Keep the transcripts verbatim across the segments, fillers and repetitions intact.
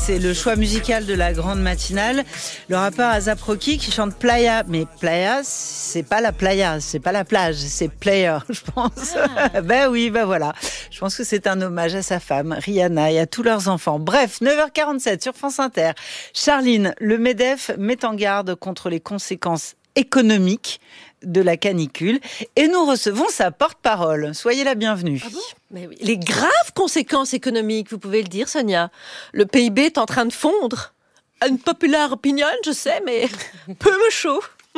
c'est le choix musical de la grande matinale. Le rappeur A$ap Rocky qui chante Playa. Mais Playa, c'est pas la playa, c'est pas la plage, c'est Player, je pense. Ah. Ben oui, ben voilà. Je pense que c'est un hommage à sa femme, Rihanna, et à tous leurs enfants. Bref, neuf heures quarante-sept sur France Inter. Charline, le MEDEF met en garde contre les conséquences économiques de la canicule et nous recevons sa porte-parole. Soyez la bienvenue. Ah bon ? Mais oui. Les graves conséquences économiques, vous pouvez le dire, Sonia. Le P I B est en train de fondre. Une populaire opinion, je sais, mais peu me chaud.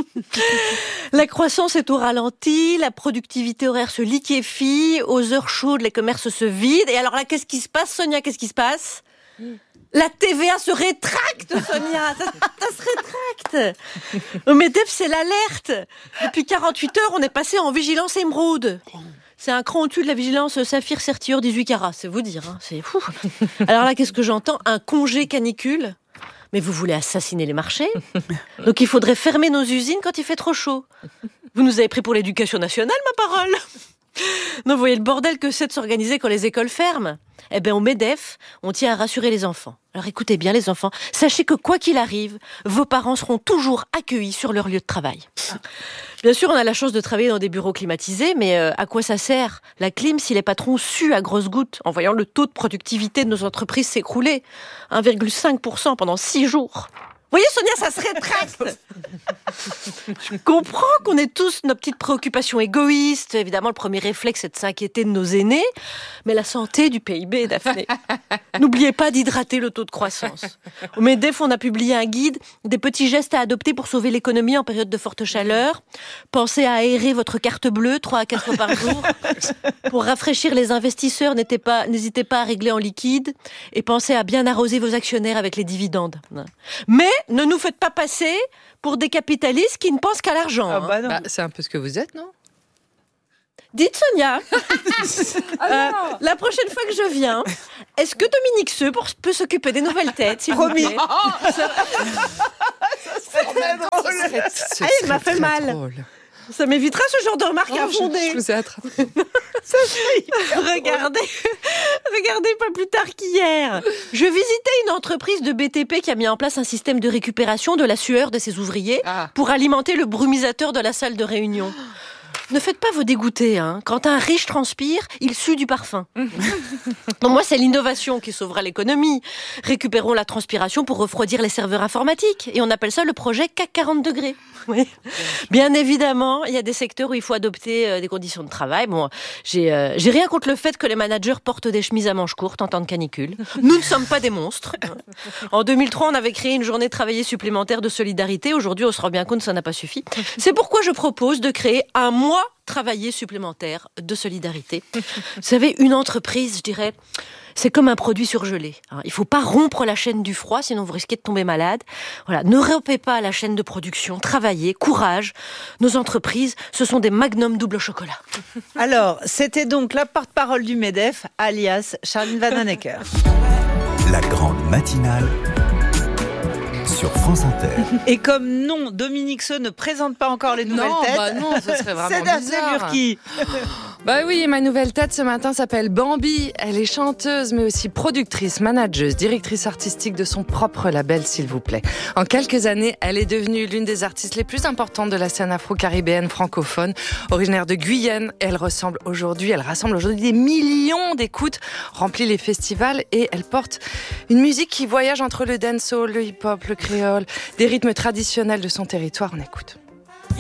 La croissance est au ralenti, la productivité horaire se liquéfie, aux heures chaudes, les commerces se vident. Et alors là, qu'est-ce qui se passe, Sonia ? Qu'est-ce qui se passe ? La T V A se rétracte, Sonia. Ça, ça se rétracte. Au MEDEF, c'est l'alerte. Depuis quarante-huit heures, on est passé en vigilance émeraude. C'est un cran au-dessus de la vigilance Saphir Certior dix-huit carats. C'est vous dire, hein. C'est fou. Alors là, qu'est-ce que j'entends ? Un congé canicule ? Mais vous voulez assassiner les marchés ? Donc il faudrait fermer nos usines quand il fait trop chaud. Vous nous avez pris pour l'éducation nationale, ma parole ? Non, vous voyez le bordel que c'est de s'organiser quand les écoles ferment. Eh bien, au MEDEF, on tient à rassurer les enfants. Alors écoutez bien les enfants, sachez que quoi qu'il arrive, vos parents seront toujours accueillis sur leur lieu de travail. Bien sûr, on a la chance de travailler dans des bureaux climatisés, mais euh, à quoi ça sert la clim si les patrons suent à grosses gouttes en voyant le taux de productivité de nos entreprises s'écrouler ? un virgule cinq pour cent pendant six jours. Vous voyez, Sonia, ça se rétracte. Je comprends qu'on ait tous nos petites préoccupations égoïstes. Évidemment, le premier réflexe, c'est de s'inquiéter de nos aînés. Mais la santé du P I B, Daphné. N'oubliez pas d'hydrater le taux de croissance. Au MEDEF, on a publié un guide des petits gestes à adopter pour sauver l'économie en période de forte chaleur. Pensez à aérer votre carte bleue trois à quatre fois par jour. Pour rafraîchir les investisseurs, n'hésitez pas, n'hésitez pas à régler en liquide. Et pensez à bien arroser vos actionnaires avec les dividendes. Mais ne nous faites pas passer pour des capitalistes qui ne pensent qu'à l'argent. Ah bah non. Bah, c'est un peu ce que vous êtes, non ? Dites Sonia, euh, la prochaine fois que je viens, est-ce que Dominique Seux peut s'occuper des nouvelles têtes, s'il vous plaît ? Ça, ça c'est très drôle. Ce Ah, il m'a serait fait très mal. drôle. Ça m'évitera ce genre de remarques Oh, infondées. je, je vous ai attrapé. Ça, c'est Regardez, regardez pas plus tard qu'hier. Je visitais une entreprise de B T P qui a mis en place un système de récupération de la sueur de ses ouvriers Ah. pour alimenter le brumisateur de la salle de réunion. Ne faites pas vos dégoûtés, hein. Quand un riche transpire, il sue du parfum. Donc moi, c'est l'innovation qui sauvera l'économie. Récupérons la transpiration pour refroidir les serveurs informatiques. Et on appelle ça le projet C A C quarante degrés. Oui. Bien évidemment, il y a des secteurs où il faut adopter euh, des conditions de travail. Bon, j'ai, euh, j'ai rien contre le fait que les managers portent des chemises à manches courtes en temps de canicule. Nous ne sommes pas des monstres. En deux mille trois, on avait créé une journée travaillée supplémentaire de solidarité. Aujourd'hui, on se rend bien compte que ça n'a pas suffi. C'est pourquoi je propose de créer un mois travailler supplémentaire de solidarité. Vous savez, une entreprise, je dirais, c'est comme un produit surgelé. Il ne faut pas rompre la chaîne du froid, sinon vous risquez de tomber malade. Voilà, ne rompez pas la chaîne de production, travaillez, courage. Nos entreprises, ce sont des magnums double chocolat. Alors, c'était donc la porte-parole du MEDEF, alias Charline Vanhoenacker. La grande matinale sur France Inter. Et comme non, Dominique Seux ne présente pas encore les nouvelles Non, têtes. bah non, ça serait vraiment c'est Daphné bizarre. Burki. Bah oui, ma nouvelle tête ce matin s'appelle Bambi. Elle est chanteuse, mais aussi productrice, manageuse, directrice artistique de son propre label, s'il vous plaît. En quelques années, elle est devenue l'une des artistes les plus importantes de la scène afro-caribéenne francophone. Originaire de Guyane, elle ressemble aujourd'hui, elle rassemble aujourd'hui des millions d'écoutes, remplit les festivals et elle porte une musique qui voyage entre le dancehall, le hip-hop, le créole, des rythmes traditionnels de son territoire. On écoute.